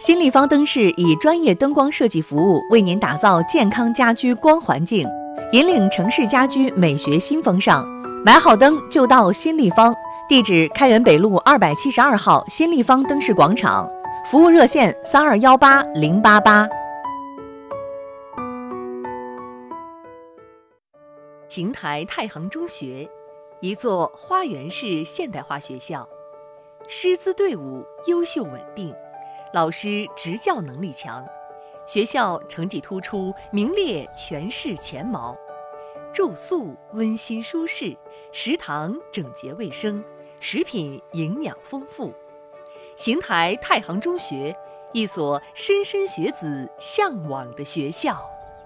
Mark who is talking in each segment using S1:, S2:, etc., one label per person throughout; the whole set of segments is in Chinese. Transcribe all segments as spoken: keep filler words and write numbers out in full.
S1: 新立方灯饰以专业灯光设计服务为您打造健康家居光环境，引领城市家居美学新风尚。买好灯就到新立方，地址开元北路二百七十二号新立方灯饰广场，服务热线三二幺八零八八。邢台太行中学，一座花园式现代化学校，师资队伍优秀稳定，老师执教能力强，学校成绩突出，名列全市前茅。住宿温馨舒适，食堂整洁卫生，食品营养丰富。邢台太行中学，一所莘莘学子向往的学校。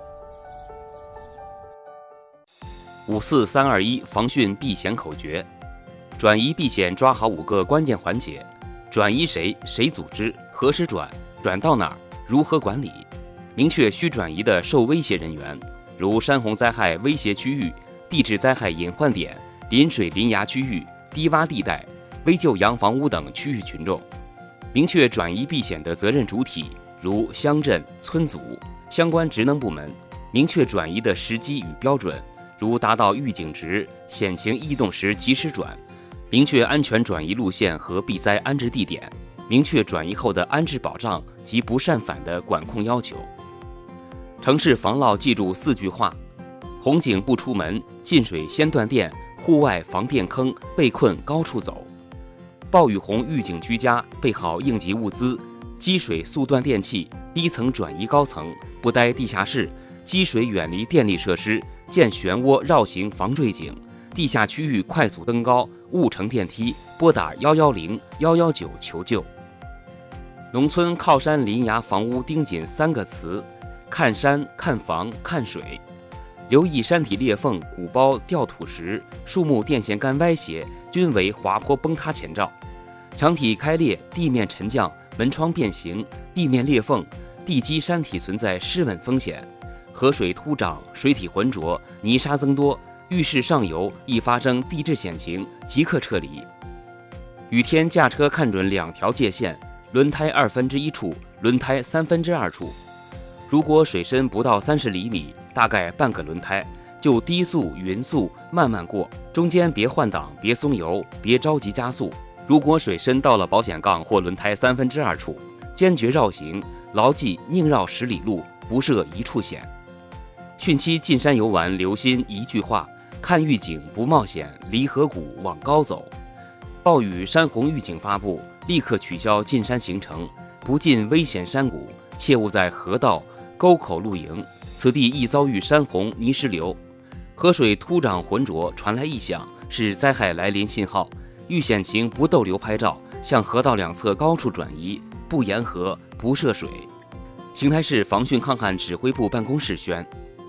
S2: 五四三二一防汛避险口诀：转移避险抓好五个关键环节。转移谁？谁组织？何时转？转到哪儿？如何管理？明确需转移的受威胁人员，如山洪灾害威胁区域、地质灾害隐患点、临水临崖区域、低洼地带、危旧洋房屋等区域群众。明确转移避险的责任主体，如乡镇、村组、相关职能部门。明确转移的时机与标准，如达到预警值、险情异动时及时转。明确安全转移路线和避灾安置地点，明确转移后的安置保障及不擅返的管控要求。城市防涝记住四句话：洪警不出门，进水先断电，户外防电坑，被困高处走。暴雨洪预警居家，备好应急物资，积水速断电器，低层转移高层，不待地下室，积水远离电力设施，建漩涡绕行防坠井，地下区域快速登高，勿乘电梯，拨打一一零、一一九求救。农村靠山临崖房屋盯紧三个词：看山、看房、看水。留意山体裂缝、鼓包、掉土石、树木电线杆歪斜，均为滑坡崩塌前兆。墙体开裂、地面沉降、门窗变形、地面裂缝、地基山体存在失稳风险。河水突涨、水体浑浊、泥沙增多，遇事上游易发生地质险情，即刻撤离。雨天驾车看准两条界限：轮胎二分之一处，轮胎三分之二处。如果水深不到三十厘米，大概半个轮胎，就低速匀速慢慢过，中间别换挡，别松油，别着急加速。如果水深到了保险杠或轮胎三分之二处，坚决绕行，牢记宁绕十里路，不涉一处险。汛期进山游玩，留心一句话：看预警不冒险，离河谷往高走。暴雨山洪预警发布，立刻取消进山行程，不进危险山谷，切勿在河道、沟口露营，此地易遭遇山洪泥石流。河水突涨浑浊，传来异响，是灾害来临信号。遇险情不逗留拍照，向河道两侧高处转移，不沿河，不涉水。邢台市防汛抗旱指挥部办公室宣。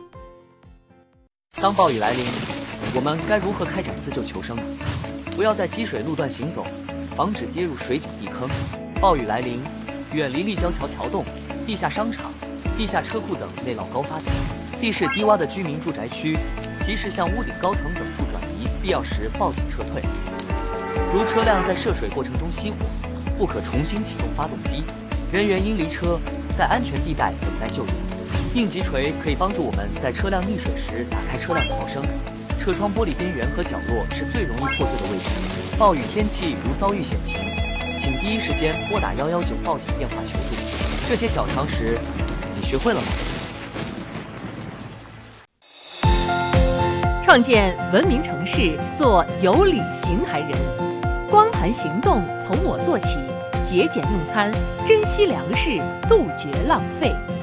S3: 当暴雨来临，我们该如何开展自救求生呢？不要在积水路段行走，防止跌入水井地坑。暴雨来临，远离立交桥桥洞、地下商场、地下车库等内涝高发点。地势低洼的居民住宅区，及时向屋顶高层等处转移，必要时报警撤退。如车辆在涉水过程中熄火，不可重新启动发动机，人员应离车，在安全地带等待救援。应急锤可以帮助我们在车辆溺水时打开车辆逃生。车窗玻璃边缘和角落是最容易破碎的位置。暴雨天气如遭遇险情，请第一时间拨打一一九报警电话求助。这些小常识，你学会了吗？
S1: 创建文明城市，做有理邢台人。光盘行动从我做起，节俭用餐，珍惜粮食，杜绝浪费。